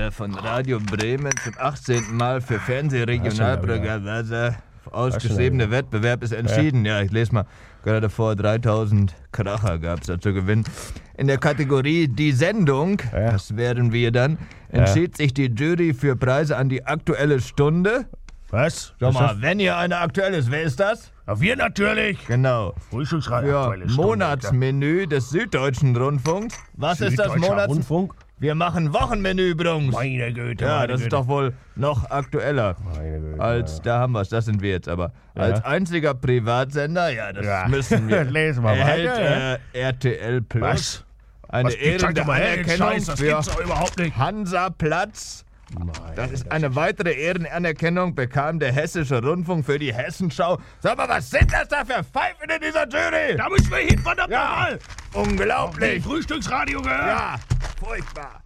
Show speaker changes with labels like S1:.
S1: der von Radio Bremen zum 18. Mal für Fernsehregionalprogramm ausgeschriebene Wettbewerb ist entschieden. Ja, ich lese mal. Gerade vor 3000 Kracher gab es da zu gewinnen. In der Kategorie Die Sendung, das wären wir dann, entschied sich die Jury für Preise an die Aktuelle Stunde.
S2: Was?
S1: Sag mal, wenn hier eine aktuell ist, wer ist das?
S2: Ja, wir natürlich.
S1: Genau.
S2: Frühstücksradio.
S1: Für
S2: Aktuelle Stunde,
S1: Monatsmenü des Süddeutschen Rundfunks. Was ist das
S2: Süddeutscher Rundfunk?
S1: Wir machen Wochenmenü, Brungs.
S2: Meine Güte,
S1: Ja,
S2: meine
S1: das
S2: Güte.
S1: ist doch wohl noch aktueller.
S2: Meine Güte,
S1: Als, da haben wir es, das sind wir jetzt aber. Als einziger Privatsender, das müssen wir.
S2: Lesen wir
S1: erhält
S2: weiter.
S1: RTL Plus
S2: Was?
S1: eine
S2: Was gibt's? Sag
S1: ehrende
S2: doch mal her, den
S1: Anerkennung
S2: Scheiß, das
S1: für
S2: gibt's doch überhaupt nicht.
S1: Hansaplatz. Das ist eine weitere Ehrenanerkennung, bekam der Hessische Rundfunk für die Hessenschau. Sag mal, was sind das da für Pfeifen in dieser Jury?
S2: Da müssen wir hin, verdammt
S1: Ja,
S2: nochmal.
S1: unglaublich.
S2: Frühstücksradio gehört.
S1: Ja, furchtbar.